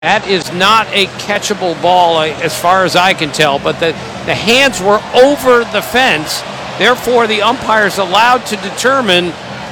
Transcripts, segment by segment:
That is not a catchable ball as far as I can tell, but the hands were over the fence. Therefore, the umpire is allowed to determine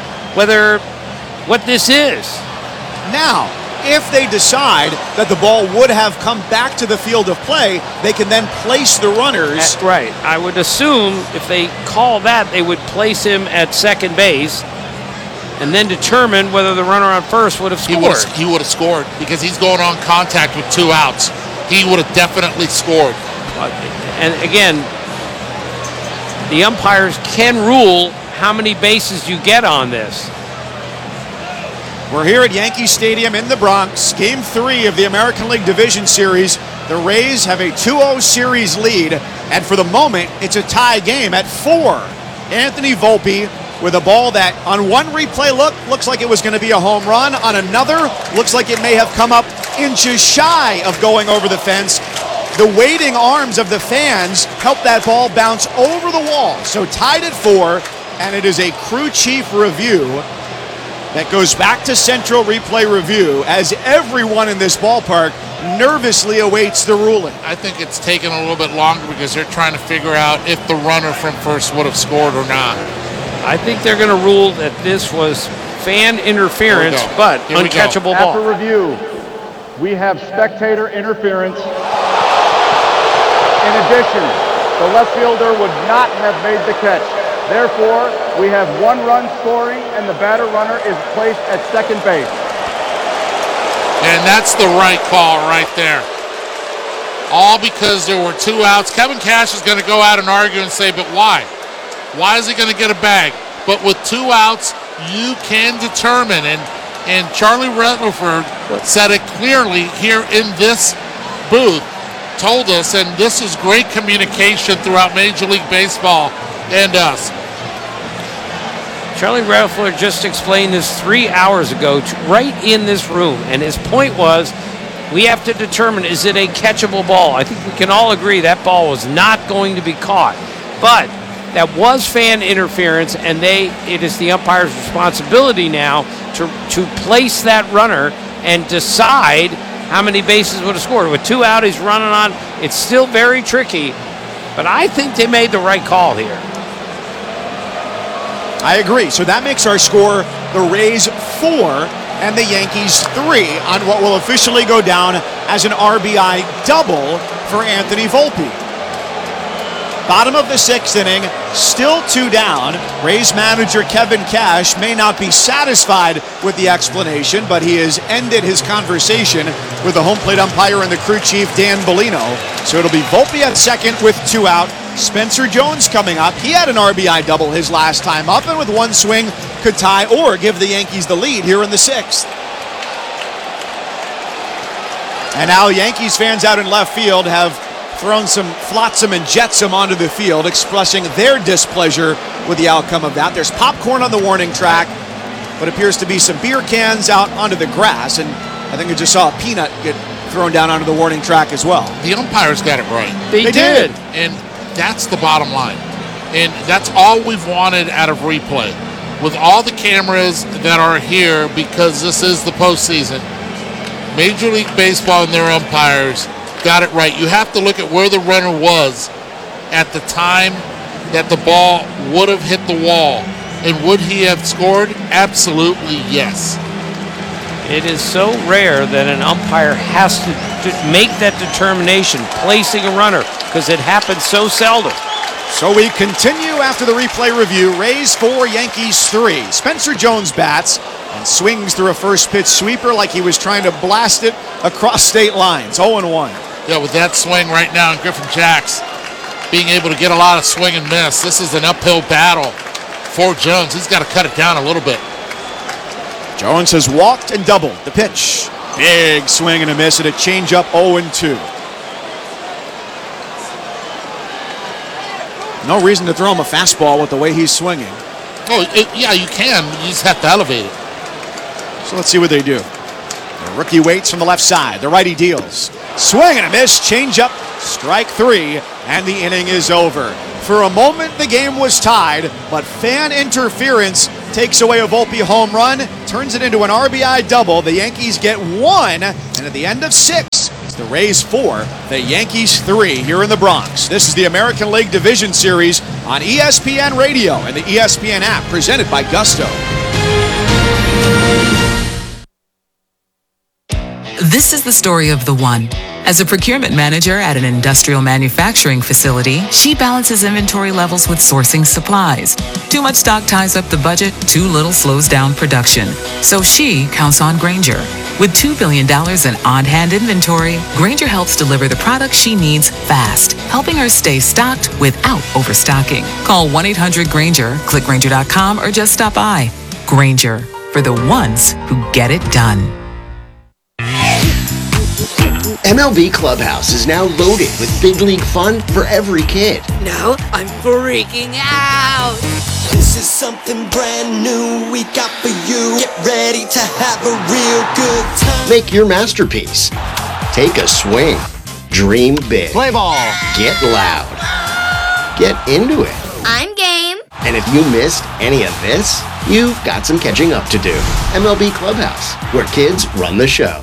what this is. Now, if they decide that the ball would have come back to the field of play, they can then place the runners. That's right. I would assume if they call that, they would place him at second base and then determine whether the runner on first would have scored. He would have scored because he's going on contact with 2 outs. He would have definitely scored. And again, the umpires can rule how many bases you get on this. We're here at Yankee Stadium in the Bronx, Game 3 of the American League Division Series. The Rays have a 2-0 series lead, and for the moment, it's a tie game at 4. Anthony Volpe with a ball that on one replay looks like it was going to be a home run. On another, looks like it may have come up inches shy of going over the fence. The waiting arms of the fans helped that ball bounce over the wall. So tied at 4, and it is a crew chief review that goes back to Central Replay Review as everyone in this ballpark nervously awaits the ruling. I think it's taken a little bit longer because they're trying to figure out if the runner from first would have scored or not. I think they're going to rule that this was fan interference, but uncatchable ball. After review, we have spectator interference. In addition, the left fielder would not have made the catch. Therefore, we have 1 run scoring, and the batter runner is placed at second base. And that's the right call right there. All because there were 2 outs. Kevin Cash is going to go out and argue and say, but why? Why is he going to get a bag? But with 2 outs, you can determine. And Charlie Rutherford said it clearly here in this booth, told us, and this is great communication throughout Major League Baseball and us. Charlie Rutherford just explained this 3 hours ago right in this room, and his point was we have to determine, is it a catchable ball? I think we can all agree that ball was not going to be caught. But that was fan interference, and it is the umpire's responsibility now to place that runner and decide how many bases would have scored. With 2 out, he's running on. It's still very tricky, but I think they made the right call here. I agree. So that makes our score the Rays 4 and the Yankees 3 on what will officially go down as an RBI double for Anthony Volpe. Bottom of the 6th inning, still 2 down. Rays manager Kevin Cash may not be satisfied with the explanation, but he has ended his conversation with the home plate umpire and the crew chief, Dan Bellino. So it'll be Volpe at second with 2 out. Spencer Jones coming up. He had an RBI double his last time up, and with 1 swing could tie or give the Yankees the lead here in the 6th. And now Yankees fans out in left field have thrown some flotsam and jetsam onto the field, expressing their displeasure with the outcome of that. There's popcorn on the warning track, but appears to be some beer cans out onto the grass, and I think I just saw a peanut get thrown down onto the warning track as well. The umpires got it right. They did. And that's the bottom line. And that's all we've wanted out of replay. With all the cameras that are here, because this is the postseason, Major League Baseball and their umpires got it right. You have to look at where the runner was at the time that the ball would have hit the wall. And would he have scored? Absolutely yes. It is so rare that an umpire has to make that determination, placing a runner, because it happens so seldom. So we continue after the replay review. Rays 4, Yankees 3. Spencer Jones bats and swings through a first pitch sweeper like he was trying to blast it across state lines. 0-1. Yeah, with that swing right now, and Griffin Jax being able to get a lot of swing and miss. This is an uphill battle for Jones. He's got to cut it down a little bit. Jones has walked and doubled. The pitch. Big swing and a miss, and a changeup 0-2. No reason to throw him a fastball with the way he's swinging. Oh, yeah, you can. You just have to elevate it. So let's see what they do. The rookie waits from the left side. The righty deals. Swing and a miss. Changeup. Strike 3. And the inning is over. For a moment, the game was tied, but fan interference takes away a Volpe home run, turns it into an RBI double. The Yankees get 1, and at the end of 6, it's the Rays 4, the Yankees 3 here in the Bronx. This is the American League Division Series on ESPN Radio and the ESPN app, presented by Gusto. This is the story of the one. As a procurement manager at an industrial manufacturing facility, she balances inventory levels with sourcing supplies. Too much stock ties up the budget, too little slows down production. So she counts on Grainger. With $2 billion in on-hand inventory, Grainger helps deliver the products she needs fast, helping her stay stocked without overstocking. Call 1-800-GRAINGER, click Grainger.com, or just stop by. Grainger, for the ones who get it done. MLB Clubhouse is now loaded with big league fun for every kid. No, I'm freaking out. This is something brand new we got for you. Get ready to have a real good time. Make your masterpiece. Take a swing. Dream big. Play ball. Get loud. Get into it. I'm game. And if you missed any of this, you've got some catching up to do. MLB Clubhouse, where kids run the show.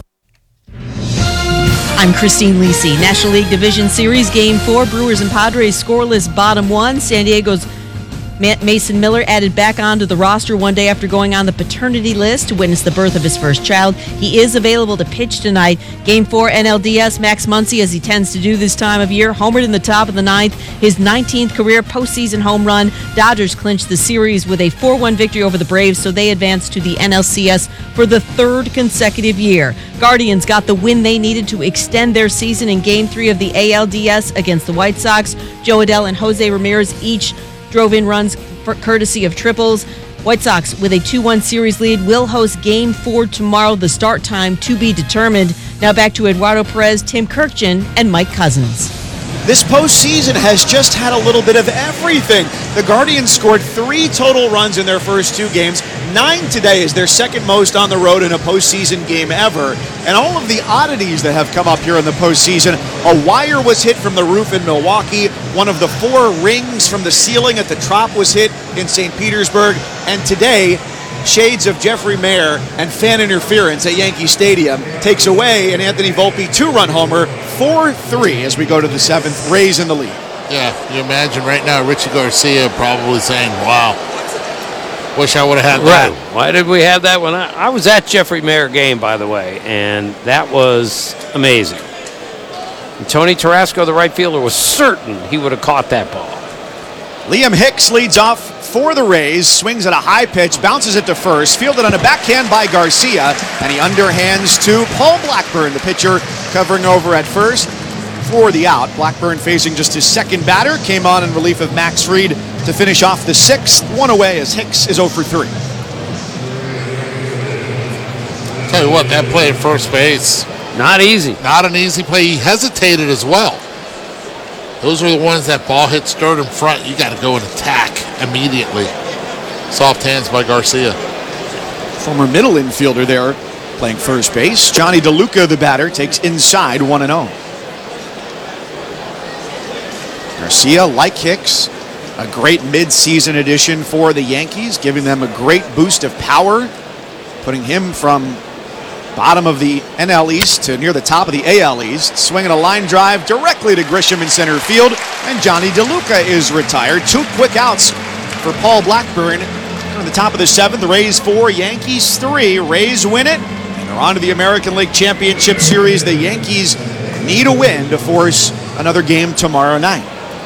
I'm Christine Lisi. National League Division Series Game 4, Brewers and Padres scoreless bottom 1. San Diego's Mason Miller added back onto the roster one day after going on the paternity list to witness the birth of his first child. He is available to pitch tonight. Game 4 NLDS, Max Muncy, as he tends to do this time of year, homered in the top of the 9th, his 19th career postseason home run. Dodgers clinched the series with a 4-1 victory over the Braves, so they advanced to the NLCS for the 3rd consecutive year. Guardians got the win they needed to extend their season in Game 3 of the ALDS against the White Sox. Joe Adell and Jose Ramirez each drove in runs courtesy of triples. White Sox, with a 2-1 series lead, will host Game 4 tomorrow. The start time to be determined. Now back to Eduardo Perez, Tim Kirkjian, and Mike Cousins. This postseason has just had a little bit of everything. The Guardians scored 3 total runs in their first 2 games. 9 today is their second most on the road in a postseason game ever. And all of the oddities that have come up here in the postseason. A wire was hit from the roof in Milwaukee. One of the 4 rings from the ceiling at the Trop was hit in St. Petersburg. And today, shades of Jeffrey Mayer and fan interference at Yankee Stadium takes away an Anthony Volpe 2-run homer, 4-3 as we go to the 7th. Rays in the lead. Yeah, you imagine right now Richie Garcia probably saying, wow, wish I would have had that. Right. Why did we have that one? I was at Jeffrey Mayer game, by the way, and that was amazing. And Tony Tarasco, the right fielder, was certain he would have caught that ball. Liam Hicks leads off for the Rays, swings at a high pitch, bounces it to first, fielded on a backhand by Garcia, and he underhands to Paul Blackburn, the pitcher covering over at first for the out. Blackburn facing just his second batter, came on in relief of Max Fried to finish off the 6th. 1 away as Hicks is 0 for 3. Tell you what, that play at first base, not easy. Not an easy play. He hesitated as well. Those are the ones that ball hits third in front. You got to go and attack immediately. Soft hands by Garcia. Former middle infielder there playing first base. Johnny DeLuca, the batter, takes inside 1-0. Garcia, like Hicks, a great mid-season addition for the Yankees, giving them a great boost of power, putting him from bottom of the NL East to near the top of the AL East, swinging a line drive directly to Grisham in center field, and Johnny DeLuca is retired. 2 quick outs for Paul Blackburn. On the top of the 7th, the Rays 4, Yankees 3. Rays win it, and they're on to the American League Championship Series. The Yankees need a win to force another game tomorrow night.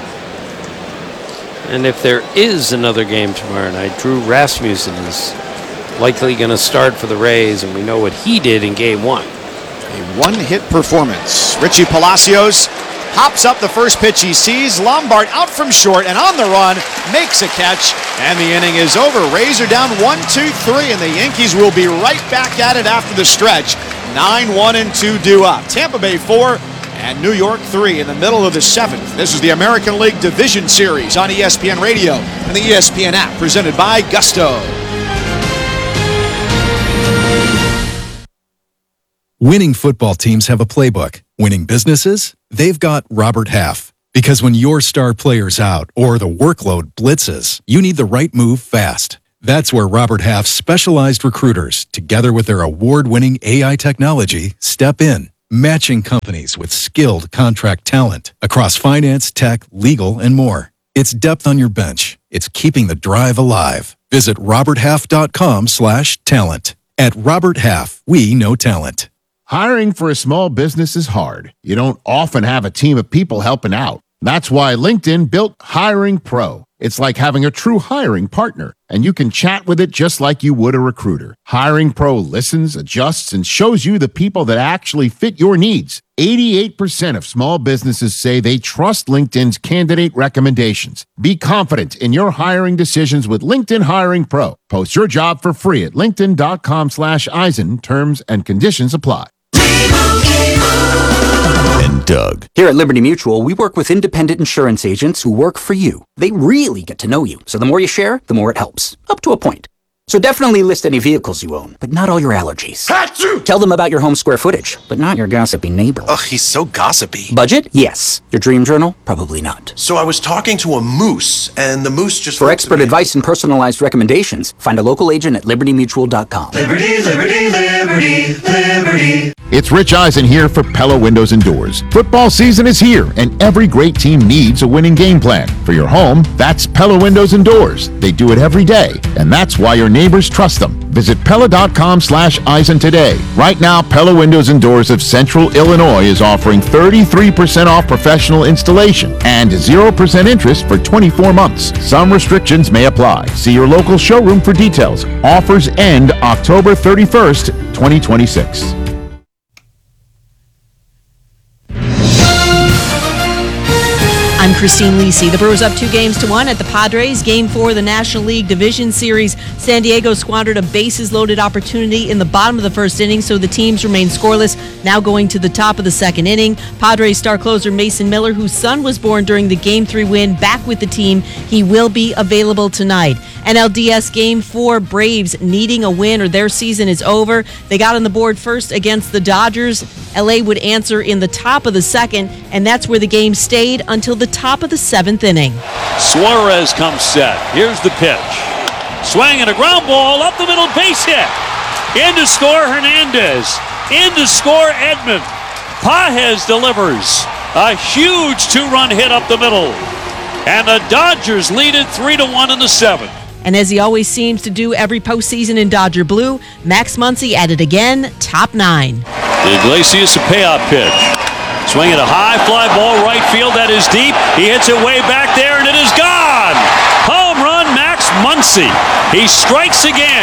And if there is another game tomorrow night, Drew Rasmussen is likely going to start for the Rays, and we know what he did in Game 1. A 1-hit performance. Richie Palacios hops up the first pitch he sees. Lombard out from short and on the run, makes a catch, and the inning is over. Rays are down 1-2-3, and the Yankees will be right back at it after the stretch. 9-1-2 due up. Tampa Bay 4 and New York 3 in the middle of the 7th. This is the American League Division Series on ESPN Radio and the ESPN app, presented by Gusto. Winning football teams have a playbook. Winning businesses? They've got Robert Half. Because when your star player's out or the workload blitzes, you need the right move fast. That's where Robert Half's specialized recruiters, together with their award-winning AI technology, step in, matching companies with skilled contract talent across finance, tech, legal, and more. It's depth on your bench. It's keeping the drive alive. Visit roberthalf.com/talent. At Robert Half, we know talent. Hiring for a small business is hard. You don't often have a team of people helping out. That's why LinkedIn built Hiring Pro. It's like having a true hiring partner, and you can chat with it just like you would a recruiter. Hiring Pro listens, adjusts, and shows you the people that actually fit your needs. 88% of small businesses say they trust LinkedIn's candidate recommendations. Be confident in your hiring decisions with LinkedIn Hiring Pro. Post your job for free at linkedin.com/Eisen. Terms and conditions apply. And Doug. Here at Liberty Mutual, we work with independent insurance agents who work for you. They really get to know you, so the more you share, the more it helps. Up to a point. So definitely list any vehicles you own, but not all your allergies. Achoo! Tell them about your home square footage, but not your gossipy neighbor. Ugh, he's so gossipy. Budget? Yes. Your dream journal? Probably not. So I was talking to a moose, and the moose just... For expert advice and personalized recommendations, find a local agent at libertymutual.com. Liberty, liberty, liberty, liberty. It's Rich Eisen here for Pella Windows and Doors. Football season is here, and every great team needs a winning game plan. For your home, that's Pella Windows and Doors. They do it every day, and that's why your neighbors trust them. Visit Pella.com/Eisen today. Right now, Pella Windows and Doors of Central Illinois is offering 33% off professional installation and 0% interest for 24 months. Some restrictions may apply. See your local showroom for details. Offers end October 31st, 2026. I'm Christine Lisi. The Brewers up 2-1 at the Padres. Game 4 of the National League Division Series. San Diego squandered a bases-loaded opportunity in the bottom of the first inning, so the teams remain scoreless, now going to the top of the second inning. Padres star closer Mason Miller, whose son was born during the Game 3 win, back with the team. He will be available tonight. NLDS Game 4, Braves needing a win or their season is over. They got on the board first against the Dodgers. LA would answer in the top of the second, and that's where the game stayed until the top of the seventh inning. Suarez comes set. Here's the pitch. Swing and a ground ball up the middle, base hit. In to score Hernandez. In to score Edman. Pages delivers a huge two-run hit up the middle. And the Dodgers lead it 3-1 in the seventh. And as he always seems to do every postseason in Dodger blue, Max Muncy at it again, top 9. The Iglesias a payoff pitch. Swinging a high fly ball right field, that is deep. He hits it way back there, and it is gone. Home run, Max Muncy. He strikes again.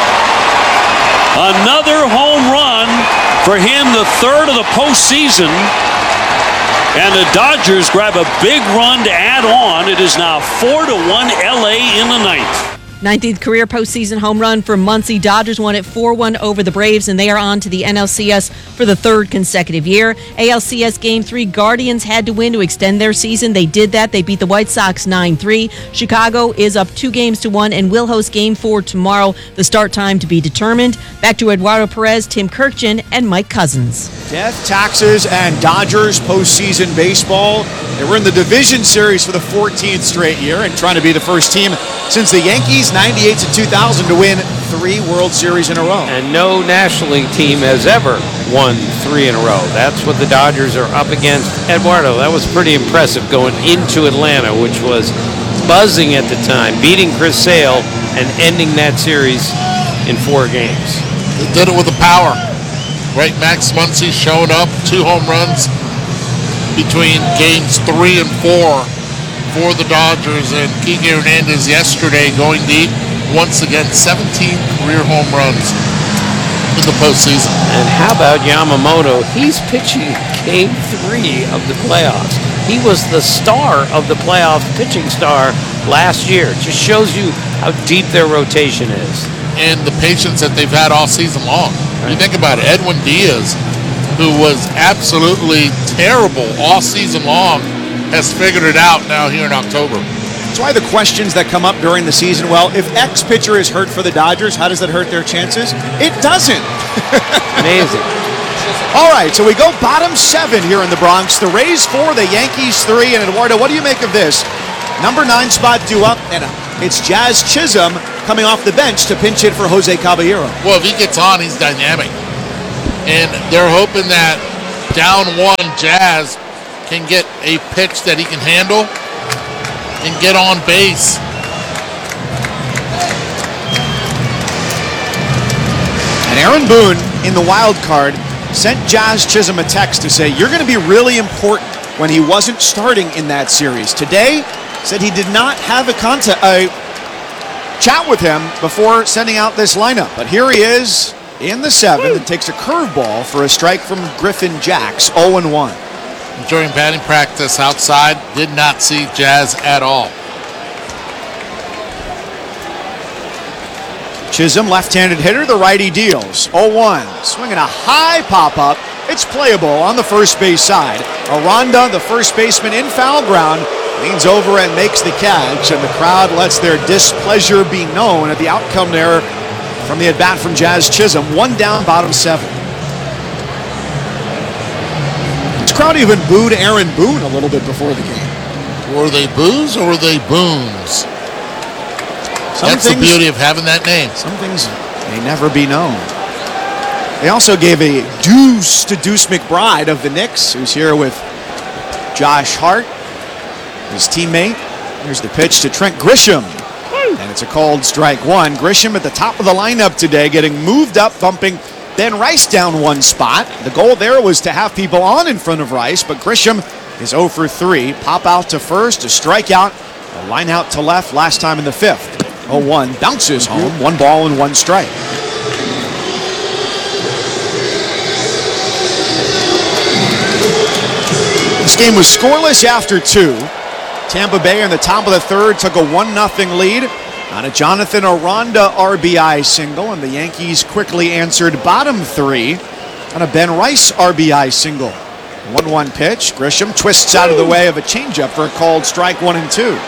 Another home run for him, the third of the postseason. And the Dodgers grab a big run to add on. It is now 4-1 LA in the ninth. 19th career postseason home run for Muncy. Dodgers won it 4-1 over the Braves, and they are on to the NLCS for the third consecutive year. ALCS Game 3, Guardians had to win to extend their season. They did that. They beat the White Sox 9-3. Chicago is up 2-1 and will host Game 4 tomorrow. The start time to be determined. Back to Eduardo Perez, Tim Kirkjian, and Mike Cousins. Death, taxes, and Dodgers postseason baseball. They were in the division series for the 14th straight year and trying to be the first team since the Yankees 98 to 2000 to win 3 World Series in a row. And no National League team has ever won 3 in a row. That's what the Dodgers are up against. Eduardo, that was pretty impressive going into Atlanta, which was buzzing at the time, beating Chris Sale and ending that series in 4 games. They did it with the power. Right, Max Muncy showing up, 2 home runs between games 3 and 4 for the Dodgers, and Kike Hernandez yesterday going deep once again, 17 career home runs in the postseason. And how about Yamamoto? He's pitching Game 3 of the playoffs. He was the star of the playoff pitching star last year. It just shows you how deep their rotation is. And the patience that they've had all season long. Right. You think about it, Edwin Diaz, who was absolutely terrible all season long, has figured it out now here in October. That's why the questions that come up during the season, well, if X pitcher is hurt for the Dodgers, how does that hurt their chances? It doesn't. Amazing. All right, so we go bottom 7 here in the Bronx. The Rays 4, the Yankees 3. And Eduardo, what do you make of this? Number 9 spot due up, and it's Jazz Chisholm coming off the bench to pinch hit for Jose Caballero. Well, if he gets on, he's dynamic. And they're hoping that down one Jazz can get a pitch that he can handle and get on base. And Aaron Boone in the wild card sent Jazz Chisholm a text to say, you're going to be really important, when he wasn't starting in that series. Today, said he did not have a chat with him before sending out this lineup. But here he is in the 7th and takes a curveball for a strike from Griffin Jacks, 0-1. During batting practice outside, did not see Jazz at all. Chisholm, left-handed hitter, the righty deals. 0-1, swinging a high pop-up. It's playable on the first base side. Aranda, the first baseman in foul ground, leans over and makes the catch, and the crowd lets their displeasure be known at the outcome there from the at-bat from Jazz Chisholm. 1 down, bottom 7. This crowd even booed Aaron Boone a little bit before the game. Were they boos or were they booms? That's the beauty of having that name. Some things may never be known. They also gave a deuce to Deuce McBride of the Knicks, who's here with Josh Hart, his teammate. Here's the pitch to Trent Grisham. And it's a called strike 1. Grisham at the top of the lineup today, getting moved up, bumping Ben Rice down one spot. The goal there was to have people on in front of Rice, but Grisham is 0 for 3. Pop out to first, a strikeout, a line out to left last time in the 5th. 0-1, bounces home, 1 ball and 1 strike. This game was scoreless after 2. Tampa Bay in the top of the 3rd took a 1-0 lead on a Jonathan Aranda RBI single, and the Yankees quickly answered bottom 3 on a Ben Rice RBI single. 1-1 pitch. Grisham twists out of the way of a changeup for a called strike 1 and 2.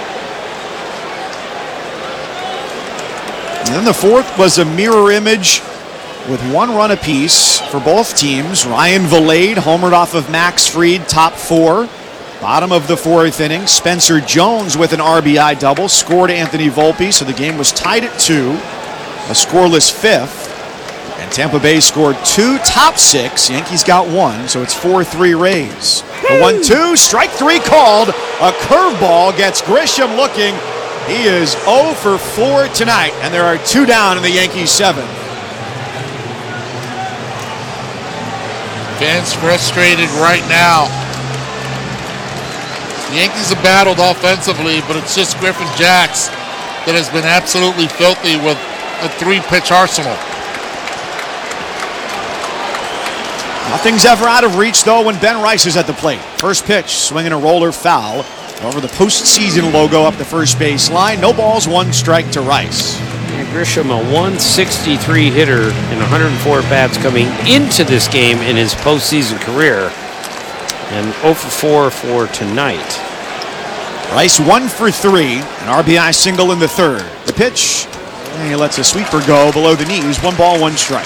And then the 4th was a mirror image with 1 run apiece for both teams. Ryan Vilade homered off of Max Fried, top 4. Bottom of the 4th inning, Spencer Jones with an RBI double scored Anthony Volpe, so the game was tied at 2. A scoreless 5th. And Tampa Bay scored 2, top 6. Yankees got 1, so it's 4-3 Rays. A 1-2, strike 3 called. A curveball gets Grisham looking. He is 0 for 4 tonight, and there are 2 down in the Yankees 7th. Fans frustrated right now. The Yankees have battled offensively, but it's just Griffin Jacks that has been absolutely filthy with a 3-pitch arsenal. Nothing's ever out of reach, though, when Ben Rice is at the plate. First pitch, swinging a roller foul over the postseason logo up the first base line. No balls, 1 strike to Rice. And Grisham, a 163 hitter and 104 bats coming into this game in his postseason career. And 0 for 4 for tonight. Rice 1 for 3, an RBI single in the 3rd. The pitch, and he lets a sweeper go below the knees. 1 ball, 1 strike.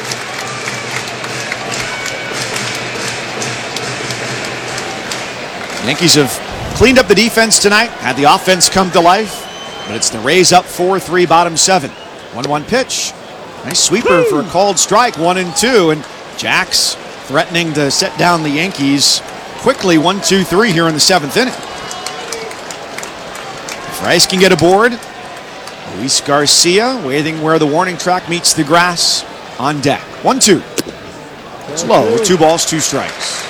Yankees have cleaned up the defense tonight, had the offense come to life, but it's the Rays up 4-3, bottom 7. 1-1 pitch. Nice sweeper for a called strike, 1 and 2, and Jacks threatening to set down the Yankees quickly, 1-2-3 here in the 7th inning. If Rice can get aboard, Luis Garcia waiting where the warning track meets the grass on deck. 1-2. It's low, 2 balls, 2 strikes.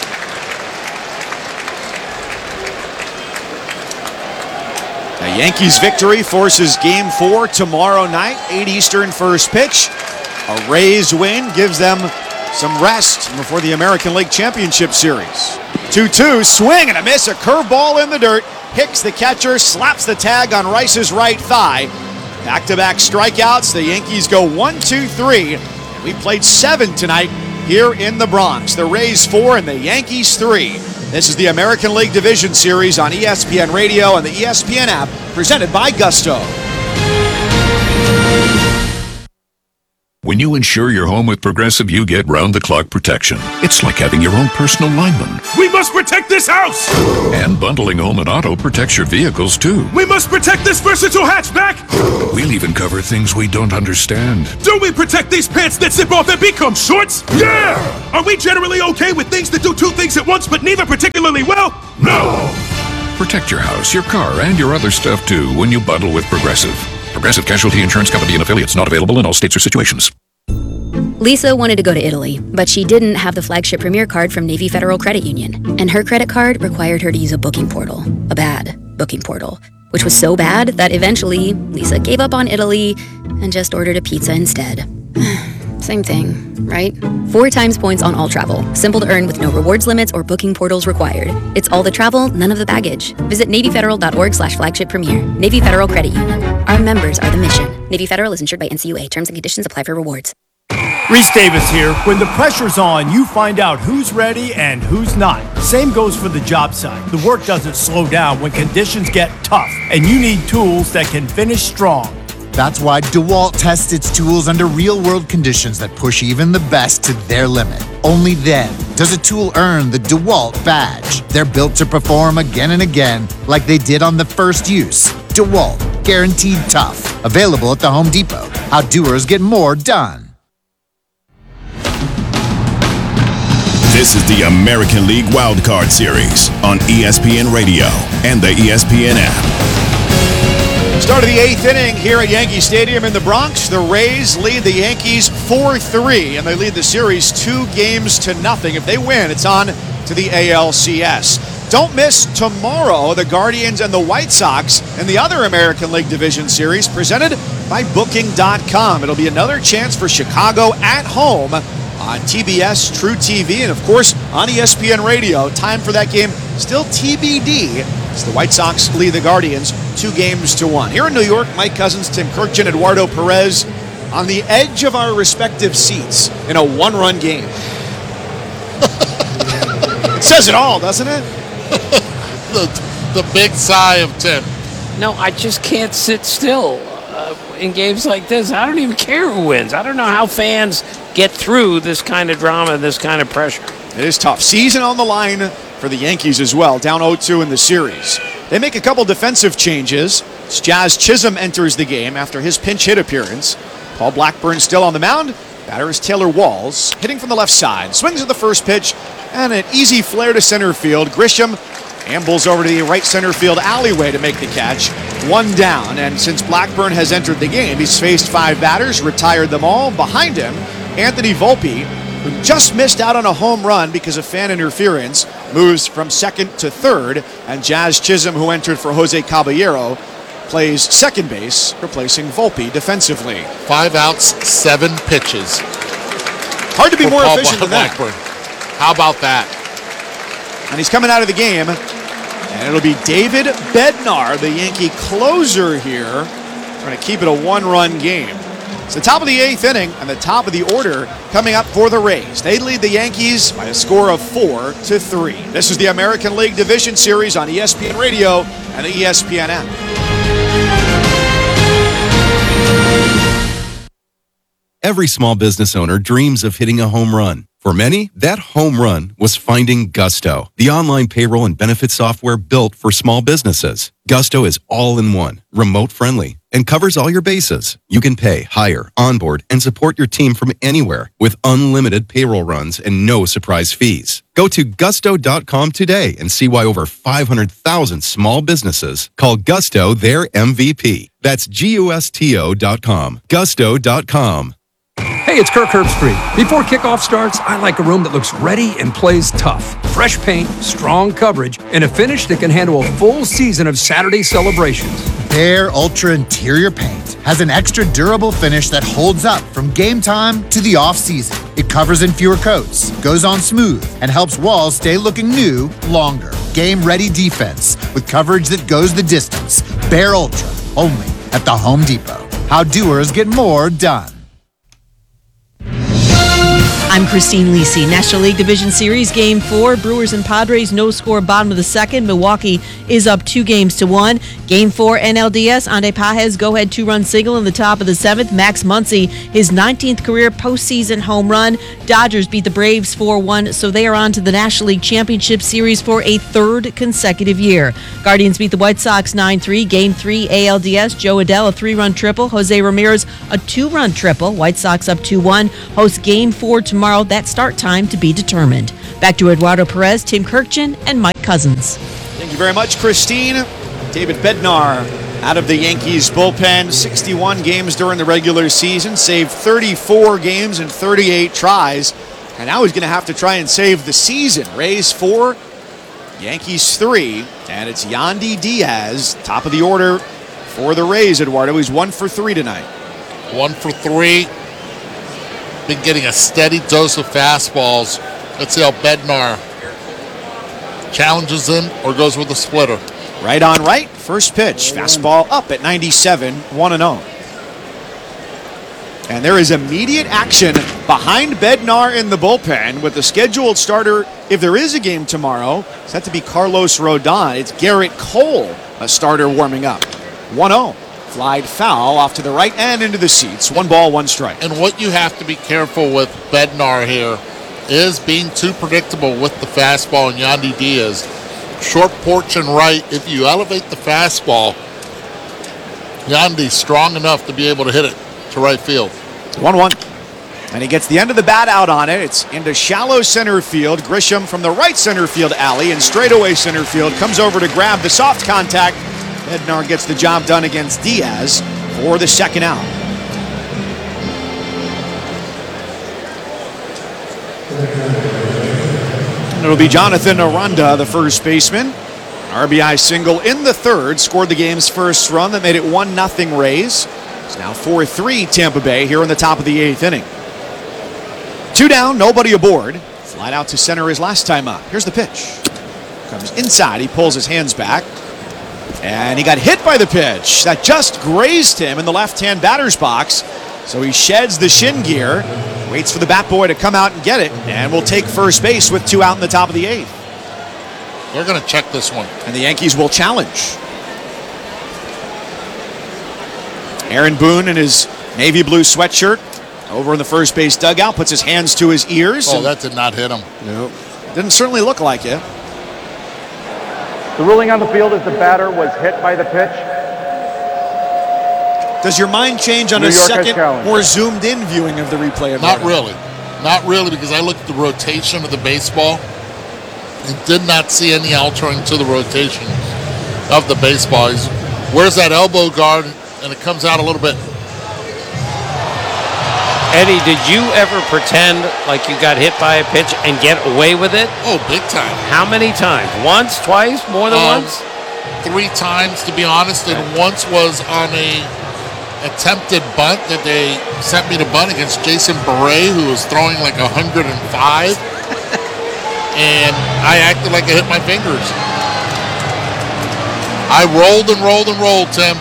The Yankees' victory forces Game 4 tomorrow night, 8 Eastern first pitch. A Rays win gives them some rest before the American League Championship Series. 2-2, swing and a miss, a curveball in the dirt. Hicks, the catcher, slaps the tag on Rice's right thigh. Back-to-back strikeouts. The Yankees go 1-2-3. We played 7 tonight here in the Bronx. The Rays 4 and the Yankees 3. This is the American League Division Series on ESPN Radio and the ESPN app, presented by Gusto. When you insure your home with Progressive, you get round-the-clock protection. It's like having your own personal lineman. We must protect this house! And bundling home and auto protects your vehicles, too. We must protect this versatile hatchback! We'll even cover things we don't understand. Do we protect these pants that zip off and become shorts? Yeah! Are we generally okay with things that do two things at once but neither particularly well? No! Protect your house, your car, and your other stuff, too, when you bundle with Progressive. Progressive Casualty Insurance Company and affiliates, not available in all states or situations. Lisa wanted to go to Italy, but she didn't have the flagship Premier card from Navy Federal Credit Union. And her credit card required her to use a booking portal. A bad booking portal. Which was so bad that eventually, Lisa gave up on Italy and just ordered a pizza instead. Same thing, right? 4 times points on all travel. Simple to earn with no rewards limits or booking portals required. It's all the travel, none of the baggage. Visit NavyFederal.org/flagship premier. Navy Federal Credit Union. Our members are the mission. Navy Federal is insured by NCUA. Terms and conditions apply for rewards. Reese Davis here. When the pressure's on, you find out who's ready and who's not. Same goes for the job site. The work doesn't slow down when conditions get tough, and you need tools that can finish strong. That's why DeWalt tests its tools under real-world conditions that push even the best to their limit. Only then does a tool earn the DeWalt badge. They're built to perform again and again like they did on the first use. DeWalt, guaranteed tough. Available at the Home Depot. How doers get more done. This is the American League Wildcard Series on ESPN Radio and the ESPN app. Start of the 8th inning here at Yankee Stadium in the Bronx. The Rays lead the Yankees 4-3, and they lead the series 2-0. If they win, it's on to the ALCS. Don't miss tomorrow the Guardians and the White Sox in the other American League Division Series presented by Booking.com. It'll be another chance for Chicago at home on TBS, True TV, and of course on ESPN Radio. Time for that game still TBD as the White Sox lead the Guardians 2-1. Here in New York, Mike Cousins, Tim Kirkjian, Eduardo Perez on the edge of our respective seats in a one-run game. It says it all, doesn't it? the big sigh of Tim. No, I just can't sit still in games like this. I don't even care who wins. I don't know how fans get through this kind of drama, this kind of pressure. It is tough. Season on the line for the Yankees as well, down 0-2 in the series. They make a couple defensive changes. Jazz Chisholm enters the game after his pinch hit appearance. Paul Blackburn still on the mound. Batter is Taylor Walls, hitting from the left side. Swings at the first pitch, and an easy flare to center field. Grisham ambles over to the right center field alleyway to make the catch. 1 down, and since Blackburn has entered the game, he's faced 5 batters, retired them all. Behind him, Anthony Volpe, who just missed out on a home run because of fan interference, moves from second to third, and Jazz Chisholm, who entered for Jose Caballero, plays second base, replacing Volpe defensively. 5 outs, 7 pitches. Hard to be more efficient than that. Blackburn. How about that? And he's coming out of the game, and it'll be David Bednar, the Yankee closer here, trying to keep it a 1-run game. It's the top of the 8th inning and the top of the order coming up for the Rays. They lead the Yankees by a score of 4-3. This is the American League Division Series on ESPN Radio and the ESPN app. Every small business owner dreams of hitting a home run. For many, that home run was finding Gusto, the online payroll and benefit software built for small businesses. Gusto is all-in-one, remote-friendly, and covers all your bases. You can pay, hire, onboard, and support your team from anywhere with unlimited payroll runs and no surprise fees. Go to gusto.com today and see why over 500,000 small businesses call Gusto their MVP. That's GUSTO.com. Gusto.com. Hey, it's Kirk Herbstreit. Before kickoff starts, I like a room that looks ready and plays tough. Fresh paint, strong coverage, and a finish that can handle a full season of Saturday celebrations. Behr Ultra Interior Paint has an extra durable finish that holds up from game time to the off-season. It covers in fewer coats, goes on smooth, and helps walls stay looking new longer. Game-ready defense with coverage that goes the distance. Behr Ultra, only at the Home Depot. How doers get more done. I'm Christine Lisi. National League Division Series Game 4. Brewers and Padres, no score, bottom of the second. Milwaukee is up 2-1. Game 4 NLDS. Ande Pages go-ahead 2-run single in the top of the seventh. Max Muncy, his 19th career postseason home run. Dodgers beat the Braves 4-1, so they are on to the National League Championship Series for a third consecutive year. Guardians beat the White Sox 9-3. Game 3 ALDS. Joe Adell, a 3-run triple. Jose Ramirez, a 2-run triple. White Sox up 2-1. Host Game 4 tomorrow. That start time to be determined. Back to Eduardo Perez, Tim Kirkjian, and Mike Cousins. Thank you very much, Christine. David Bednar out of the Yankees bullpen. 61 games during the regular season. Saved 34 games and 38 tries. And now he's going to have to try and save the season. Rays 4, Yankees 3. And it's Yandy Diaz, top of the order for the Rays, Eduardo. He's 1 for 3 tonight. 1 for 3. Been getting a steady dose of fastballs. Let's see how Bednar challenges him or goes with a splitter. Right on right. First pitch. Fastball up at 97, 1-0. And there is immediate action behind Bednar in the bullpen with the scheduled starter, if there is a game tomorrow, set to be Carlos Rodon. It's Garrett Cole, a starter warming up. 1-0. Flied foul off to the right and into the seats. 1 ball, 1 strike. And what you have to be careful with Bednar here is being too predictable with the fastball and Yandy Diaz. Short porch and right. If you elevate the fastball, Yandy's strong enough to be able to hit it to right field. 1-1. And he gets the end of the bat out on it. It's into shallow center field. Grisham from the right center field alley and straightaway center field comes over to grab the soft contact. Bednar gets the job done against Diaz for the second out. And it'll be Jonathan Aranda, the first baseman. RBI single in the third, scored the game's first run that made it 1-0 Rays. It's now 4-3 Tampa Bay here in the top of the 8th inning. 2 down, nobody aboard. Flied out to center his last time up. Here's the pitch. Comes inside, he pulls his hands back. And he got hit by the pitch. That just grazed him in the left-hand batter's box. So he sheds the shin gear, waits for the bat boy to come out and get it, and will take first base with 2 out in the top of the 8th. They're going to check this one. And the Yankees will challenge. Aaron Boone in his navy blue sweatshirt over in the first base dugout, puts his hands to his ears. Oh, that did not hit him. Nope. Didn't certainly look like it. The ruling on the field is the batter was hit by the pitch. Does your mind change on a second, more zoomed-in viewing of the replay? Not really. Not really, because I looked at the rotation of the baseball and did not see any altering to the rotation of the baseball. Where's that elbow guard? And it comes out a little bit. Eddie, did you ever pretend like you got hit by a pitch and get away with it? Oh, big time. How many times? Once, twice, more than once? 3 times, to be honest, and once was on a attempted bunt that they sent me to bunt against Jason Beret, who was throwing like 105, and I acted like I hit my fingers. I rolled and rolled and rolled, Tim.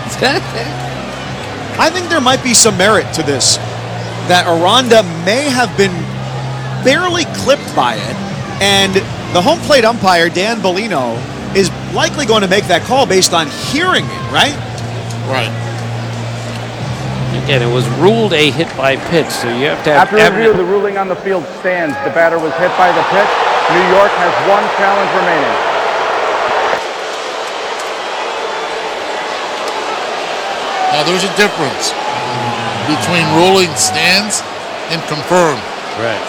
I think there might be some merit to this. That Aranda may have been barely clipped by it, and the home plate umpire, Dan Bellino, is likely going to make that call based on hearing it, right? Right. Again, it was ruled a hit by pitch, so you have to have After review, the ruling on the field stands. The batter was hit by the pitch. New York has 1 challenge remaining. Now, there's a difference between ruling stands and confirmed. Right.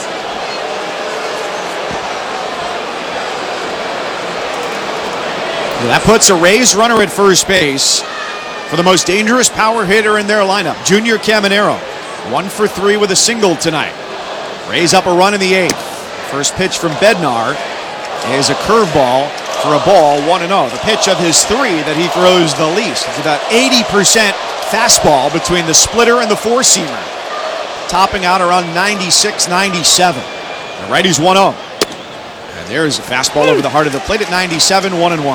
That puts a Rays runner at first base for the most dangerous power hitter in their lineup, Junior Caminero. 1 for 3 with a single tonight. Rays up a run in the 8th. First pitch from Bednar is a curveball for a ball, 1-0. The pitch of his 3 that he throws the least. It's about 80% fastball between the splitter and the four-seamer. Topping out around 96, 97. The righty's 1-0. And there's a fastball over the heart of the plate at 97, 1-1.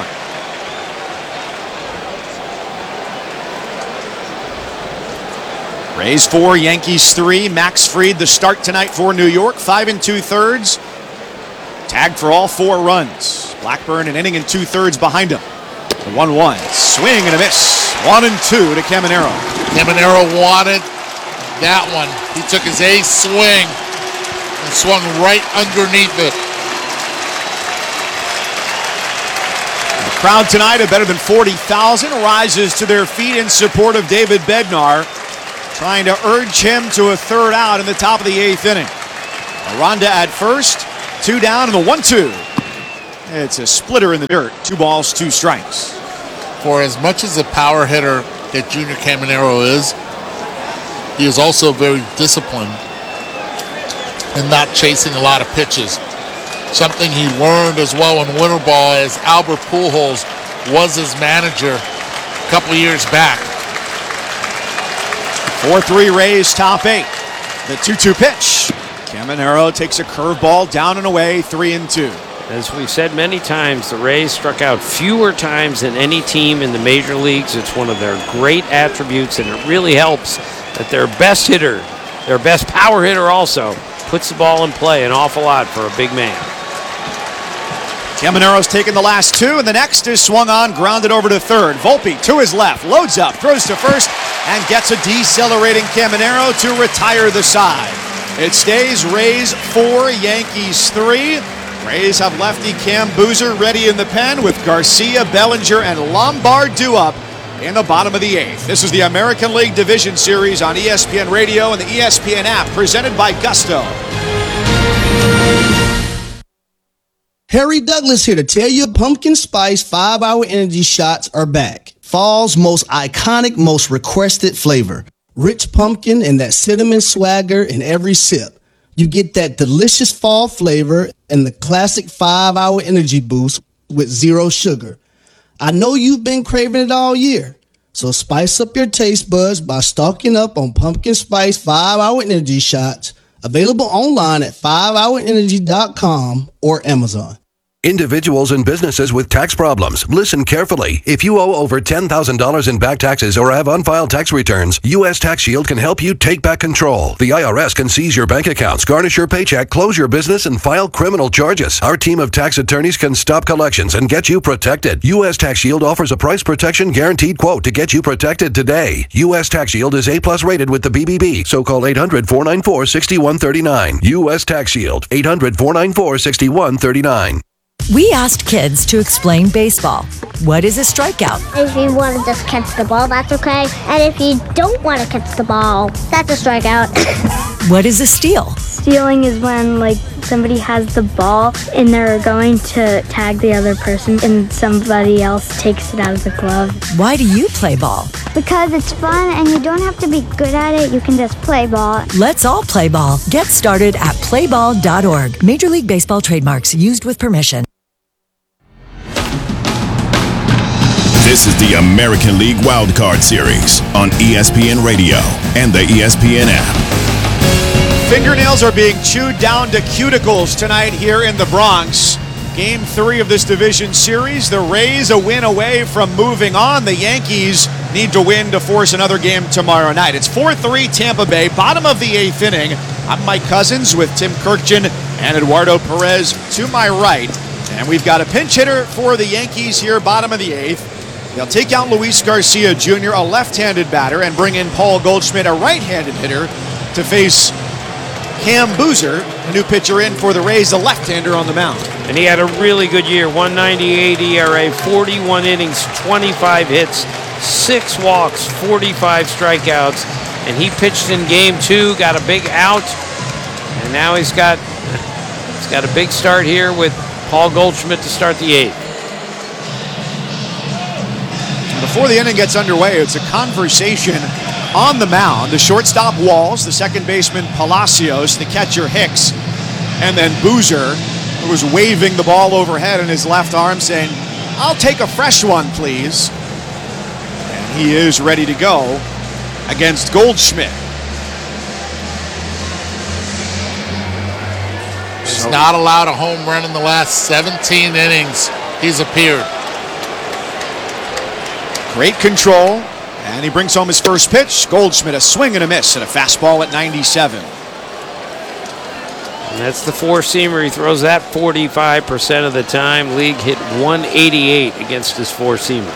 Rays 4, Yankees 3. Max Fried the start tonight for New York. 5 2/3. Tagged for all 4 runs. Blackburn an inning and 2/3 behind him. The 1-1. Swing and a miss. 1-2 to Caminero. Caminero wanted that one. He took his ace swing and swung right underneath it. The crowd tonight of better than 40,000 rises to their feet in support of David Bednar, trying to urge him to a third out in the top of the 8th inning. Aranda at first, 2 down, and the 1-2. It's a splitter in the dirt. 2 balls, 2 strikes. For as much as a power hitter that Junior Caminero is, he is also very disciplined and not chasing a lot of pitches. Something he learned as well in winter ball as Albert Pujols was his manager a couple of years back. 4-3 Rays top 8. The 2-2 pitch. Caminero takes a curveball down and away, 3-2. As we've said many times, the Rays struck out fewer times than any team in the major leagues. It's one of their great attributes, and it really helps that their best hitter, their best power hitter also, puts the ball in play an awful lot for a big man. Caminero's taken the last 2, and the next is swung on, grounded over to third. Volpe to his left, loads up, throws to first, and gets a decelerating Caminero to retire the side. It stays Rays 4, Yankees 3. Rays have lefty Cam Boozer ready in the pen with Garcia, Bellinger, and Lombard due up in the bottom of the 8th. This is the American League Division Series on ESPN Radio and the ESPN app, presented by Gusto. Harry Douglas here to tell you Pumpkin Spice 5-Hour Energy Shots are back. Fall's most iconic, most requested flavor. Rich pumpkin and that cinnamon swagger in every sip. You get that delicious fall flavor and the classic 5-hour energy boost with 0 sugar. I know you've been craving it all year, so spice up your taste buds by stocking up on Pumpkin Spice 5-Hour Energy Shots, available online at 5hourenergy.com or Amazon. Individuals and businesses with tax problems, listen carefully. If you owe over $10,000 in back taxes or have unfiled tax returns, U.S. Tax Shield can help you take back control. The IRS can seize your bank accounts, garnish your paycheck, close your business, and file criminal charges. Our team of tax attorneys can stop collections and get you protected. U.S. Tax Shield offers a price protection guaranteed quote to get you protected today. U.S. Tax Shield is A+ rated with the BBB, so call 800-494-6139. U.S. Tax Shield, 800-494-6139. We asked kids to explain baseball. What is a strikeout? If you want to just catch the ball, that's okay. And if you don't want to catch the ball, that's a strikeout. What is a steal? Stealing is when, somebody has the ball and they're going to tag the other person and somebody else takes it out of the glove. Why do you play ball? Because it's fun and you don't have to be good at it. You can just play ball. Let's all play ball. Get started at playball.org. Major League Baseball trademarks used with permission. This is the American League Wildcard Series on ESPN Radio and the ESPN app. Fingernails are being chewed down to cuticles tonight here in the Bronx. Game 3 of this division series. The Rays a win away from moving on. The Yankees need to win to force another game tomorrow night. It's 4-3 Tampa Bay, bottom of the 8th inning. I'm Mike Cousins with Tim Kirkjian and Eduardo Perez to my right. And we've got a pinch hitter for the Yankees here, bottom of the 8th. They'll take out Luis Garcia Jr., a left-handed batter, and bring in Paul Goldschmidt, a right-handed hitter, to face Cam Boozer, a new pitcher in for the Rays, the left-hander on the mound. And he had a really good year, 1.98 ERA, 41 innings, 25 hits, 6 walks, 45 strikeouts. And he pitched in Game 2, got a big out, and now he's got a big start here with Paul Goldschmidt to start the 8th. Before the inning gets underway, it's a conversation on the mound. The shortstop Walls, the second baseman Palacios, the catcher Hicks, and then Boozer, who was waving the ball overhead in his left arm saying, "I'll take a fresh one, please." And he is ready to go against Goldschmidt. He's not allowed a home run in the last 17 innings he's appeared. Great control And he brings home his first pitch. Goldschmidt, a swing and a miss and a fastball at 97. And that's the four-seamer. He throws that 45% of the time. League hit 188 against his four-seamer.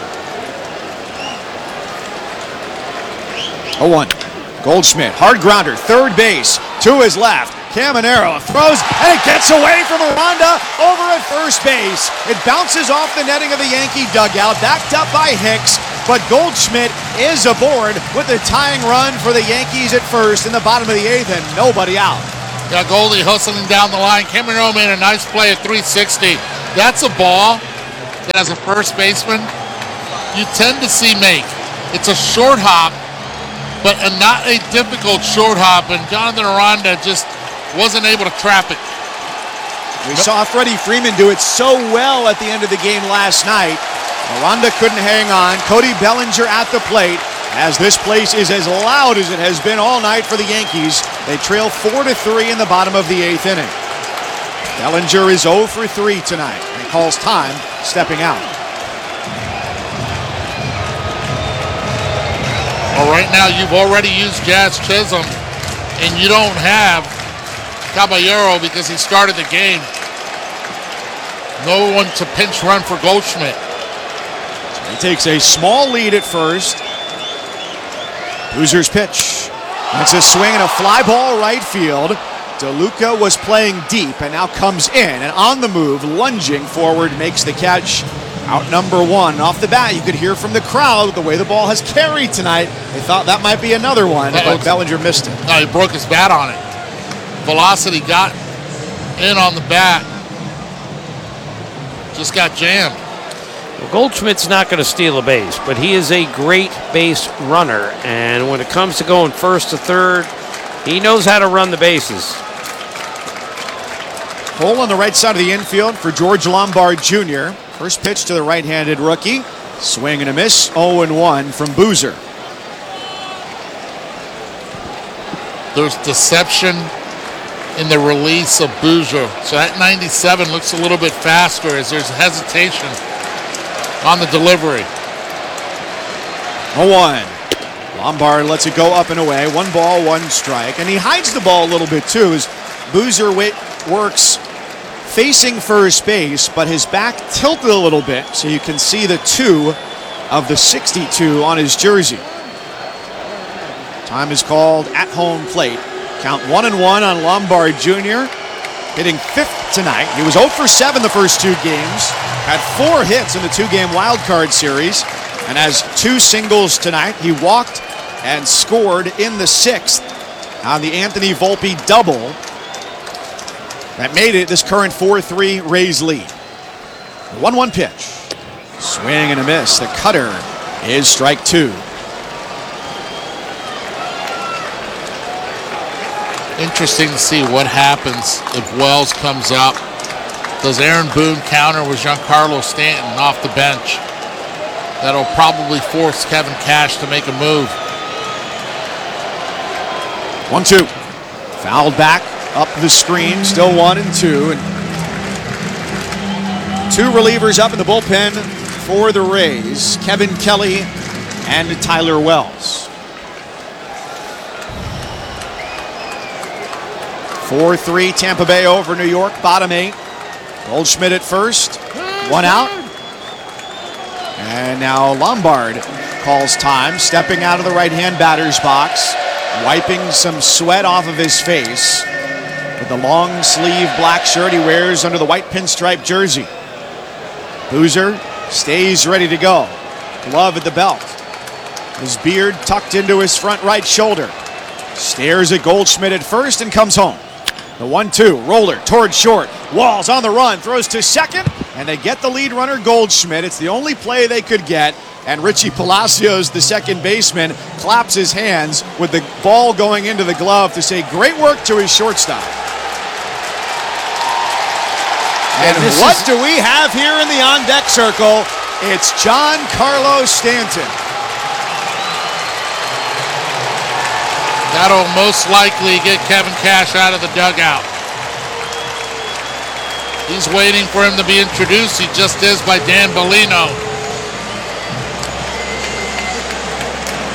0-1. Goldschmidt, hard grounder, third base, to his left. Caminero throws, and it gets away from Aranda over at first base. It bounces off the netting of the Yankee dugout, backed up by Hicks, but Goldschmidt is aboard with the tying run for the Yankees at first in the bottom of the eighth, and nobody out. Yeah, Goldie hustling down the line. Caminero made a nice play at 360. That's a ball that, as a first baseman, you tend to see make. It's a short hop, but not a difficult short hop, and Jonathan Aranda just wasn't able to trap it. We saw Freddie Freeman do it so well at the end of the game last night. Aranda couldn't hang on. Cody Bellinger at the plate, as this place is as loud as it has been all night for the Yankees. They trail 4-3 in the bottom of the eighth inning. Bellinger is 0 for 3 tonight, and he calls time stepping out. Well, right now you've already used Jazz Chisholm, and you don't have Caballero because he started the game. No one to pinch run for Goldschmidt. He takes a small lead at first. Boozer's pitch. That's a swing and a fly ball right field. DeLuca was playing deep and now comes in and on the move, lunging forward, makes the catch. Out number one. Off the bat, you could hear from the crowd the way the ball has carried tonight. They thought that might be another one, but Bellinger missed it. No, he broke his bat on it. Velocity got in on the bat. Just got jammed. Well, Goldschmidt's not going to steal a base, but he is a great base runner. And when it comes to going first to third, he knows how to run the bases. Hole on the right side of the infield for George Lombard Jr. First pitch to the right-handed rookie. Swing and a miss. 0-1 from Boozer. There's deception in the release of Boozer. So that 97 looks a little bit faster as there's hesitation on the delivery. 0-1. Lombard lets it go up and away. 1 ball, 1 strike. And he hides the ball a little bit too as Boozer works facing first base, but his back tilted a little bit so you can see the 2 of the 62 on his jersey. Time is called at home plate. Count 1-1 on Lombard Jr. Hitting 5th tonight. He was 0 for 7 the first 2 games. Had 4 hits in the 2-game wild card series and has 2 singles tonight. He walked and scored in the 6th on the Anthony Volpe double that made it this current 4-3 Rays lead. 1-1 pitch. Swing and a miss. The cutter is strike 2. Interesting to see what happens if Wells comes up. Does Aaron Boone counter with Giancarlo Stanton off the bench? That'll probably force Kevin Cash to make a move. 1-2. Fouled back up the screen. Still 1-2. And 2 relievers up in the bullpen for the Rays. Kevin Kelly and Tyler Wells. 4-3 Tampa Bay over New York, bottom 8. Goldschmidt at first, 1 out. And now Lombard calls time, stepping out of the right-hand batter's box, wiping some sweat off of his face with the long sleeve black shirt he wears under the white pinstripe jersey. Boozer stays ready to go. Glove at the belt. His beard tucked into his front right shoulder. Stares at Goldschmidt at first and comes home. The 1-2, roller towards short. Walls on the run, throws to second, and they get the lead runner, Goldschmidt. It's the only play they could get, and Richie Palacios, the second baseman, claps his hands with the ball going into the glove to say great work to his shortstop. And what do we have here in the on-deck circle? It's Giancarlo Stanton. That'll most likely get Kevin Cash out of the dugout. He's waiting for him to be introduced. He just is by Dan Bellino.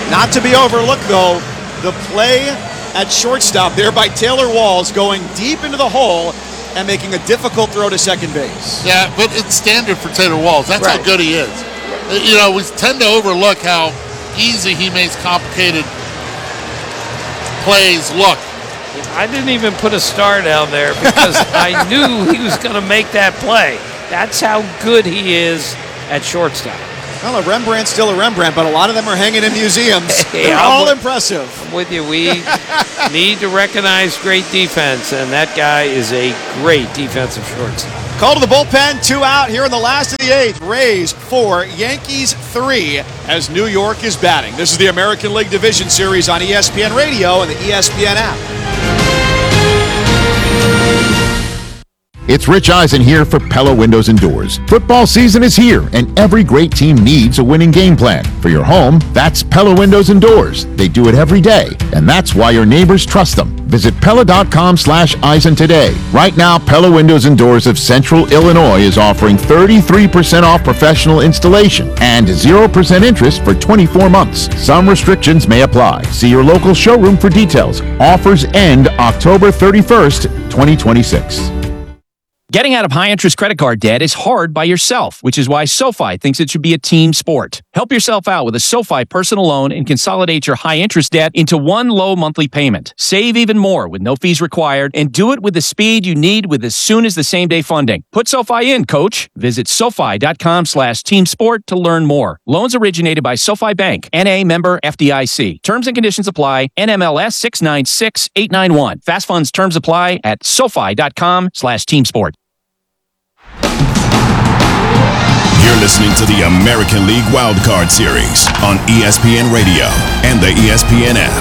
Not to be overlooked, though, the play at shortstop there by Taylor Walls going deep into the hole and making a difficult throw to second base. Yeah, but it's standard for Taylor Walls. That's how good he is. You know, we tend to overlook how easy he makes complicated plays look. I didn't even put a star down there because I knew he was going to make that play. That's how good he is at shortstop. Well, a Rembrandt's still a Rembrandt, but a lot of them are hanging in museums. They're all impressive. I'm with you. We need to recognize great defense, and that guy is a great defensive shortstop. Call to the bullpen, 2 out here in the last of the 8th. Rays 4, Yankees 3 as New York is batting. This is the American League Division Series on ESPN Radio and the ESPN app. It's Rich Eisen here for Pella Windows and Doors. Football season is here, and every great team needs a winning game plan. For your home, that's Pella Windows and Doors. They do it every day, and that's why your neighbors trust them. Visit Pella.com/Eisen today. Right now, Pella Windows and Doors of Central Illinois is offering 33% off professional installation and 0% interest for 24 months. Some restrictions may apply. See your local showroom for details. Offers end October 31st, 2026. Getting out of high-interest credit card debt is hard by yourself, which is why SoFi thinks it should be a team sport. Help yourself out with a SoFi personal loan and consolidate your high-interest debt into one low monthly payment. Save even more with no fees required, and do it with the speed you need with as soon as the same-day funding. Put SoFi in, coach. Visit SoFi.com/teamsport to learn more. Loans originated by SoFi Bank, N.A. member FDIC. Terms and conditions apply. NMLS 696891. Fast funds terms apply at SoFi.com/teamsport. You're listening to the American League Wildcard Series on ESPN Radio and the ESPN app.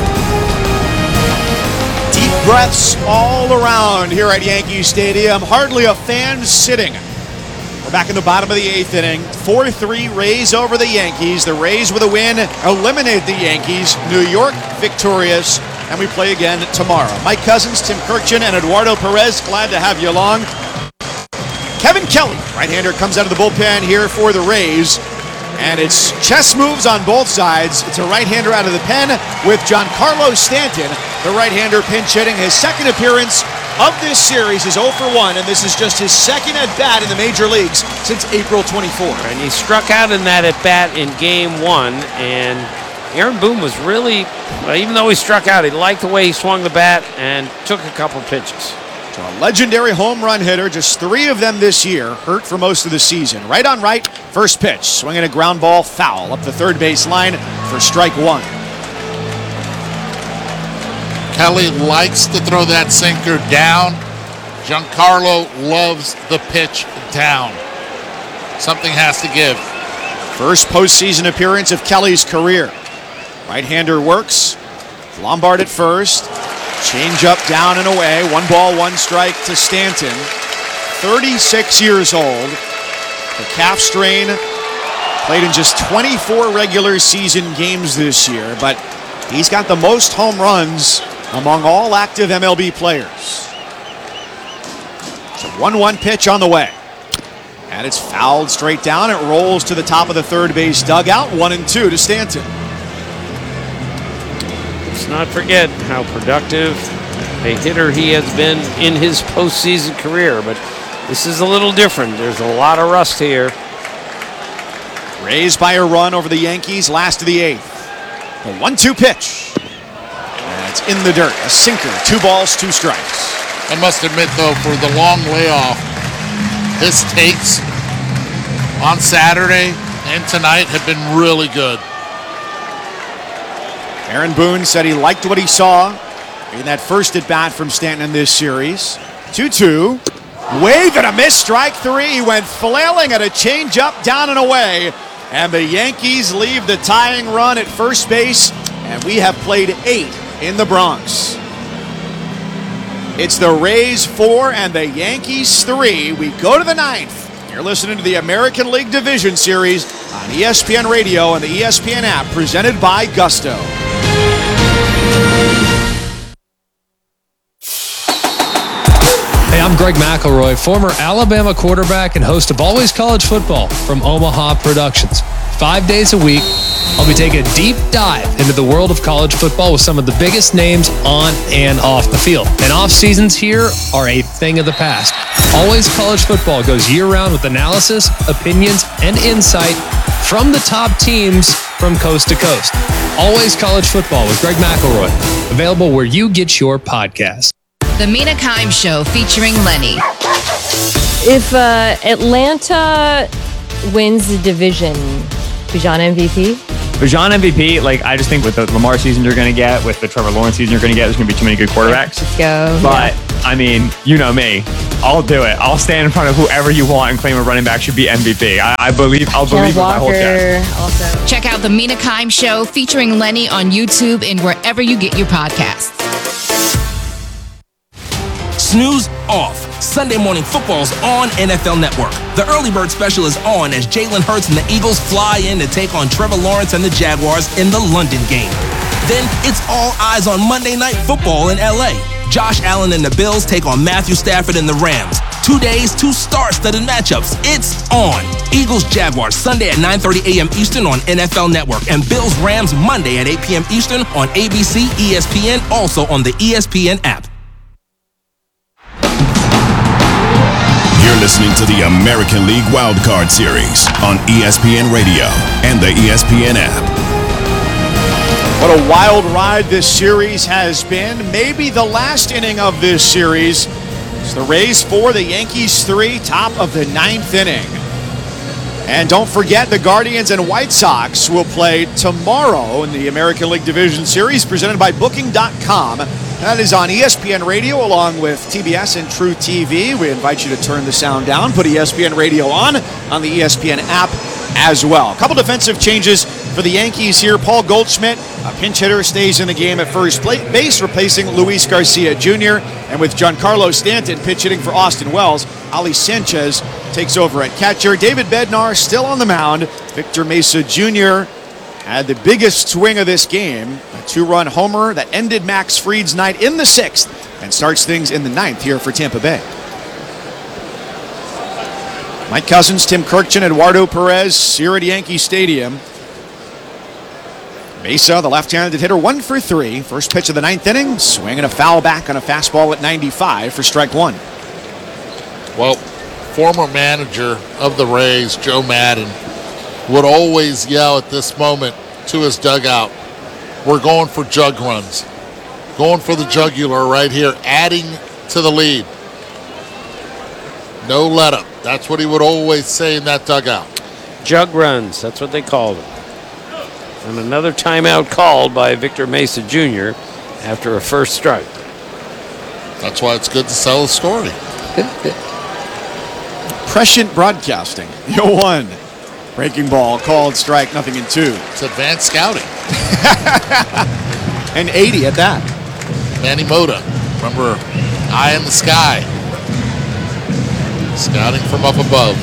Deep breaths all around here at Yankee Stadium. Hardly a fan sitting. We're back in the bottom of the 8th inning. 4-3 Rays over the Yankees. The Rays with a win eliminate the Yankees. New York victorious. And we play again tomorrow. Mike Cousins, Tim Kirkchin, and Eduardo Perez, glad to have you along. Kevin Kelly, right-hander, comes out of the bullpen here for the Rays. And it's chess moves on both sides. It's a right-hander out of the pen with Giancarlo Stanton, the right-hander pinch hitting. His second appearance of this series is 0 for 1, and this is just his second at-bat in the major leagues since April 24. And he struck out in that at-bat in Game 1, and Aaron Boone was really, even though he struck out, he liked the way he swung the bat and took a couple pitches. So a legendary home run hitter, just 3 of them this year, hurt for most of the season. Right on right, first pitch, swinging a ground ball foul up the third base line for strike 1. Kelly likes to throw that sinker down. Giancarlo loves the pitch down. Something has to give. First postseason appearance of Kelly's career. Right-hander works. Lombard at first. Change up down and away. 1 ball, 1 strike to Stanton. 36 years old. The calf strain. Played in just 24 regular season games this year, but he's got the most home runs among all active MLB players. It's a 1-1 pitch on the way. And it's fouled straight down. It rolls to the top of the third base dugout. 1-2 to Stanton. Let's not forget how productive a hitter he has been in his postseason career, but this is a little different. There's a lot of rust here. Rays by a run over the Yankees, last of the 8th. The 1-2 pitch. And it's in the dirt. A sinker. 2 balls, 2 strikes. I must admit, though, for the long layoff, his takes on Saturday and tonight have been really good. Aaron Boone said he liked what he saw in that first at-bat from Stanton in this series. 2-2. Wave and a miss, strike 3. He went flailing at a changeup down and away. And the Yankees leave the tying run at first base. And we have played 8 in the Bronx. It's the Rays 4 and the Yankees 3. We go to the 9th. You're listening to the American League Division Series on ESPN Radio and the ESPN app, presented by Gusto. Hey, I'm Greg McElroy, former Alabama quarterback and host of Always College Football from Omaha Productions. 5 days a week, I'll be taking a deep dive into the world of college football with some of the biggest names on and off the field. And off seasons here are a thing of the past. Always College Football goes year-round with analysis, opinions, and insight from the top teams from coast to coast. Always College Football with Greg McElroy. Available where you get your podcasts. The Mina Kimes Show featuring Lenny. If Atlanta wins the division, Bijan MVP? Bijan MVP, I just think with the Lamar season you're going to get, with the Trevor Lawrence season you're going to get, there's going to be too many good quarterbacks. Let's go. But, you know me. I'll do it. I'll stand in front of whoever you want and claim a running back should be MVP. I'll believe with my whole chest. Also. Check out the Mina Kimes Show featuring Lenny on YouTube and wherever you get your podcasts. Snooze off. Sunday Morning Football's on NFL Network. The early bird special is on as Jalen Hurts and the Eagles fly in to take on Trevor Lawrence and the Jaguars in the London game. Then it's all eyes on Monday Night Football in LA. Josh Allen and the Bills take on Matthew Stafford and the Rams. 2 days, 2 star-studded matchups. It's on. Eagles-Jaguars Sunday at 9:30 a.m. Eastern on NFL Network. And Bills-Rams Monday at 8 p.m. Eastern on ABC, ESPN, also on the ESPN app. You're listening to the American League Wildcard Series on ESPN Radio and the ESPN app. What a wild ride this series has been. Maybe the last inning of this series. It's the Rays 4, the Yankees 3, top of the 9th inning. And don't forget, the Guardians and White Sox will play tomorrow in the American League Division Series presented by Booking.com. That is on ESPN Radio along with TBS and True TV. We invite you to turn the sound down, put ESPN Radio on the ESPN app as well. A couple defensive changes for the Yankees here. Paul Goldschmidt, a pinch hitter, stays in the game at first base, replacing Luis Garcia Jr. And with Giancarlo Stanton pitch hitting for Austin Wells, Ali Sanchez takes over at catcher. David Bednar still on the mound. Victor Mesa Jr. had the biggest swing of this game, a 2-run homer that ended Max Fried's night in the 6th and starts things in the 9th here for Tampa Bay. Mike Cousins, Tim Kirkjian, Eduardo Perez here at Yankee Stadium. Mesa, the left-handed hitter, 1 for 3. First pitch of the 9th inning, swinging a foul back on a fastball at 95 for strike 1. Well, former manager of the Rays, Joe Madden, would always yell at this moment to his dugout, we're going for jug runs. Going for the jugular right here, adding to the lead. No let up. That's what he would always say in that dugout. Jug runs, that's what they called it. And another timeout called by Victor Mesa Jr. after a first strike. That's why it's good to sell the story. Prescient broadcasting. 0-1. Breaking ball called strike, 0-2. It's advanced scouting. And 80 at that. Manny Mota. Remember, eye in the sky. Scouting from up above.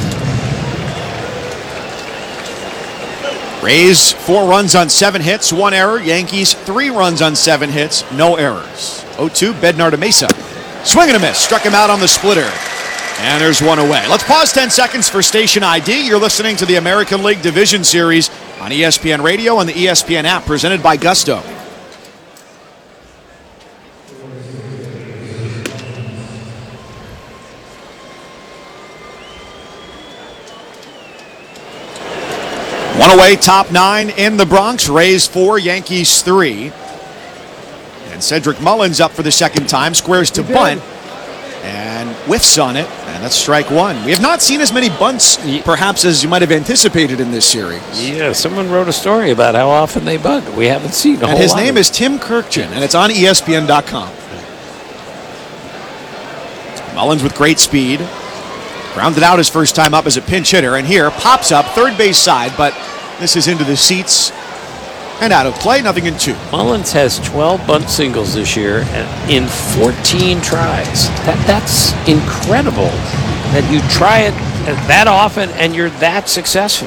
Rays 4 runs on 7 hits, 1 error. Yankees 3 runs on 7 hits, no errors. 0-2, Bednar to Mesa. Swing and a miss. Struck him out on the splitter. And there's one away. Let's pause 10 seconds for station ID. You're listening to the American League Division Series on ESPN Radio and the ESPN app, presented by Gusto. One away, top 9 in the Bronx. Rays 4, Yankees 3. And Cedric Mullins up for the second time. Squares to bunt. And whiffs on it. And that's strike 1. We have not seen as many bunts, perhaps, as you might have anticipated in this series. Yeah, someone wrote a story about how often they bunt. We haven't seen a whole lot. And his name is Tim Kirkjian, and it's on ESPN.com. Mullins with great speed. Grounded out his first time up as a pinch hitter. And here, pops up, third base side, but this is into the seats and out of play, 0-2. Mullins has 12 bunt singles this year in 14 tries. That's incredible that you try it that often and you're that successful.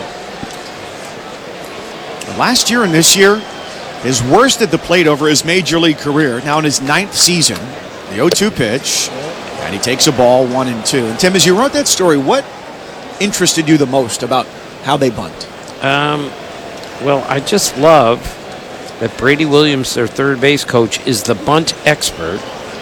Last year and this year, his worst at the plate over his major league career, now in his 9th season. The 0-2 pitch, and he takes a ball 1-2. And Tim, as you wrote that story, what interested you the most about how they bunt? Well, I just love that Brady Williams, their third base coach, is the bunt expert.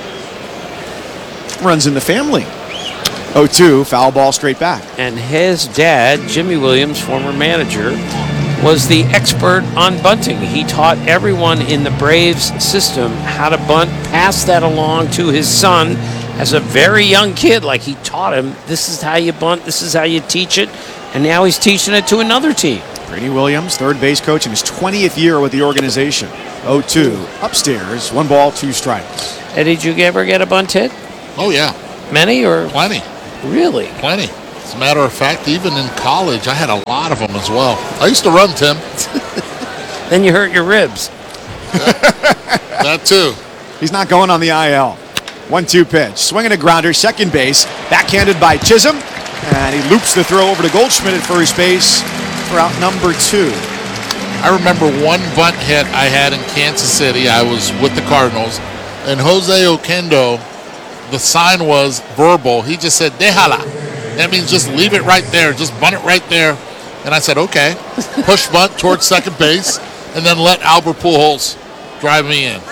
Runs in the family. 0-2, foul ball straight back. And his dad, Jimmy Williams, former manager, was the expert on bunting. He taught everyone in the Braves system how to bunt, passed that along to his son as a very young kid. Like, he taught him, this is how you bunt, this is how you teach it, and now he's teaching it to another team. Brady Williams, third base coach in his 20th year with the organization. 0-2, upstairs, 1 ball, 2 strikes. Eddie, did you ever get a bunt hit? Oh, yeah. Many or? Plenty. Really? Plenty. As a matter of fact, even in college, I had a lot of them as well. I used to run, Tim. Then you hurt your ribs. That too. He's not going on the IL. 1-2 pitch. Swinging a grounder, second base. Backhanded by Chisholm. And he loops the throw over to Goldschmidt at first base for out number 2. I remember one bunt hit I had in Kansas City. I was with the Cardinals. And Jose Oquendo, the sign was verbal. He just said, déjala. That means just leave it right there. Just bunt it right there. And I said, okay. Push bunt towards second base. And then let Albert Pujols drive me in.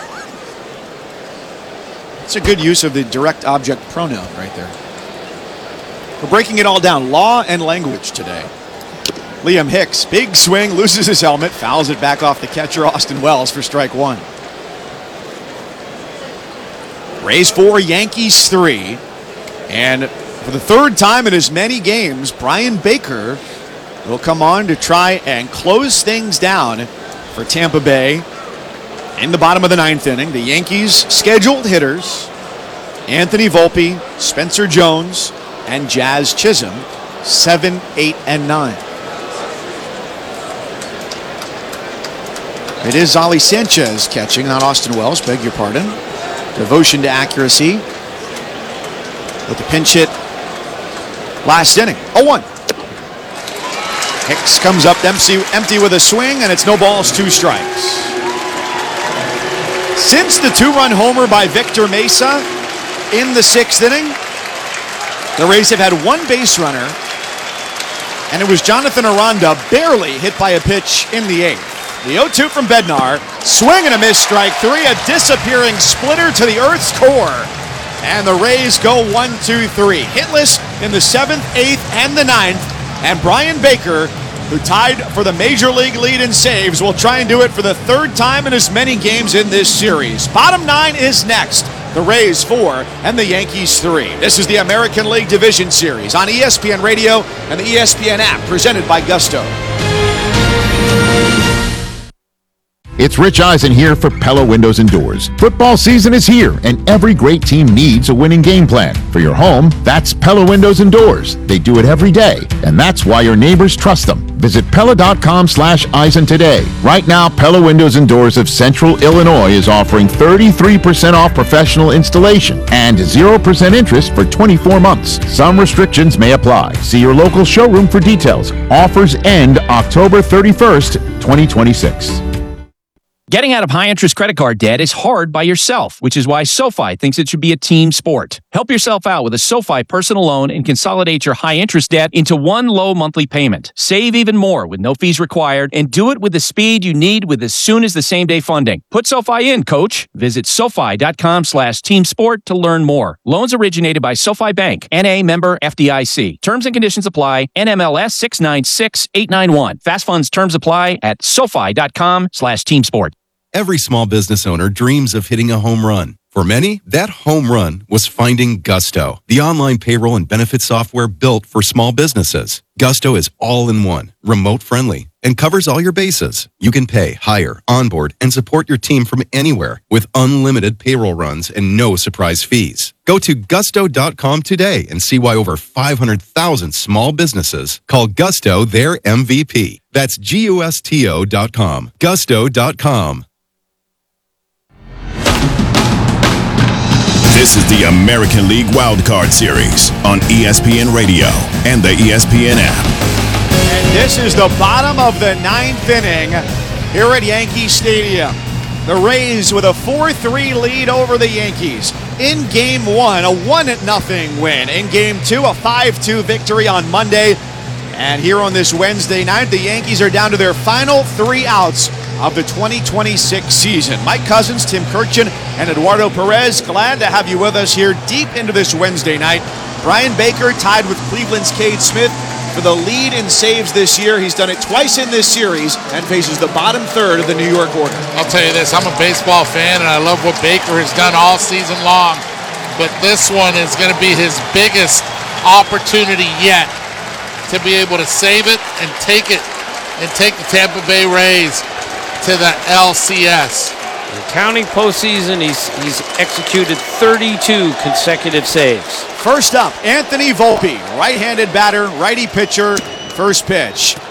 It's a good use of the direct object pronoun right there. We're breaking it all down. Law and language today. Liam Hicks, big swing, loses his helmet, fouls it back off the catcher, Austin Wells, for strike 1. Rays 4, Yankees 3. And for the third time in as many games, Brian Baker will come on to try and close things down for Tampa Bay in the bottom of the 9th inning. The Yankees' scheduled hitters, Anthony Volpe, Spencer Jones, and Jazz Chisholm, 7, 8, and 9. It is Ollie Sanchez catching, not Austin Wells, beg your pardon. Devotion to accuracy with the pinch hit last inning. 0-1. Hicks comes up empty with a swing, and it's no balls, 2 strikes. Since the 2-run homer by Victor Mesa in the 6th inning, the Rays have had 1 base runner, and it was Jonathan Aranda, barely hit by a pitch in the 8th. The 0-2 from Bednar, swing and a miss, strike 3, a disappearing splitter to the Earth's core. And the Rays go 1-2-3. Hitless in the 7th, 8th, and the 9th. And Brian Baker, who tied for the Major League lead in saves, will try and do it for the 3rd time in as many games in this series. Bottom 9 is next. The Rays 4 and the Yankees 3. This is the American League Division Series on ESPN Radio and the ESPN app, presented by Gusto. It's Rich Eisen here for Pella Windows and Doors. Football season is here, and every great team needs a winning game plan. For your home, that's Pella Windows and Doors. They do it every day, and that's why your neighbors trust them. Visit Pella.com/Eisen today. Right now, Pella Windows and Doors of Central Illinois is offering 33% off professional installation and 0% interest for 24 months. Some restrictions may apply. See your local showroom for details. Offers end October 31st, 2026. Getting out of high-interest credit card debt is hard by yourself, which is why SoFi thinks it should be a team sport. Help yourself out with a SoFi personal loan and consolidate your high-interest debt into one low monthly payment. Save even more with no fees required, and do it with the speed you need with as soon as the same-day funding. Put SoFi in, coach. Visit SoFi.com/teamsport to learn more. Loans originated by SoFi Bank, N.A. member FDIC. Terms and conditions apply. NMLS 696891. Fast funds terms apply at SoFi.com/teamsport. Every small business owner dreams of hitting a home run. For many, that home run was finding Gusto, the online payroll and benefit software built for small businesses. Gusto is all-in-one, remote-friendly, and covers all your bases. You can pay, hire, onboard, and support your team from anywhere with unlimited payroll runs and no surprise fees. Go to gusto.com today and see why over 500,000 small businesses call Gusto their MVP. That's GUSTO.com. Gusto.com. This is the American League Wildcard Series on ESPN Radio and the ESPN app. And this is the bottom of the 9th inning here at Yankee Stadium. The Rays with a 4-3 lead over the Yankees. In Game 1, a 1-0 win. In Game 2, a 5-2 victory on Monday. And here on this Wednesday night, the Yankees are down to their final 3 outs of the 2026 season. Mike Cousins, Tim Kurkjian, and Eduardo Perez, glad to have you with us here deep into this Wednesday night. Brian Baker tied with Cleveland's Cade Smith for the lead in saves this year. He's done it twice in this series and faces the bottom third of the New York order. I'll tell you this, I'm a baseball fan, and I love what Baker has done all season long. But this one is going to be his biggest opportunity yet to be able to save it and take the Tampa Bay Rays to the LCS. In counting postseason, he's executed 32 consecutive saves. First up, Anthony Volpe, right-handed batter, righty pitcher, first pitch.